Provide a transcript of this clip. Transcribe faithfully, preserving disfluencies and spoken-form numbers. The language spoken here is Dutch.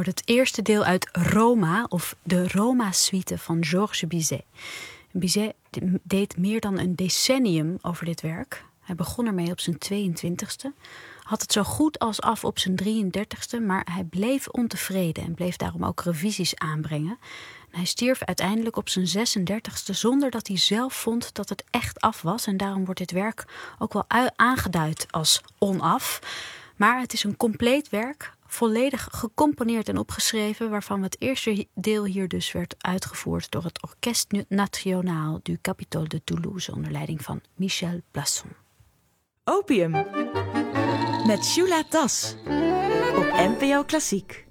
hoorde het eerste deel uit Roma, of de Roma-suite van Georges Bizet. Bizet deed meer dan een decennium over dit werk. Hij begon ermee op zijn tweeëntwintigste. Had het zo goed als af op zijn drieëndertigste, maar hij bleef ontevreden en bleef daarom ook revisies aanbrengen. En hij stierf uiteindelijk op zijn zesendertigste zonder dat hij zelf vond dat het echt af was. En daarom wordt dit werk ook wel aangeduid als onaf. Maar het is een compleet werk, volledig gecomponeerd en opgeschreven, waarvan het eerste deel hier dus werd uitgevoerd door het Orchestre National du Capitole de Toulouse onder leiding van Michel Plasson. Opium met Shula Das op N P O Klassiek.